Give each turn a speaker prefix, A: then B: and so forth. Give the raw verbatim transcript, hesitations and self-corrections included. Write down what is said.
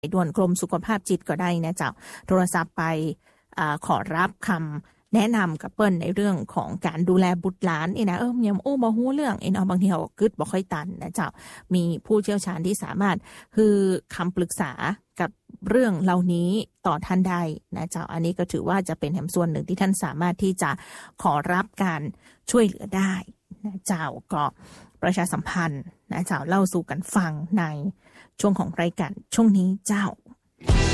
A: ด่วนกรมสุขภาพจิตก็ได้นะเจ้าโทรศัพท์ไปอ่าขอรับคำแนะนำกับเปิ้ลในเรื่องของการดูแลบุตรหลานนี่นะเออยังโอ้บ่ฮู้เรื่องเอ็นเอาบางทีเรากึดบ่ค่อยตันนะเจ้ามีผู้เชี่ยวชาญที่สามารถคือคำปรึกษากับเรื่องเหล่านี้ต่อท่านได้นะเจ้าอันนี้ก็ถือว่าจะเป็นแห่งส่วนหนึ่งที่ท่านสามารถที่จะขอรับการช่วยเหลือได้นะเจ้าก็ประชาสัมพันธ์นะเจ้าเล่าสู่กันฟังในช่วงของรายการช่วงนี้เจ้า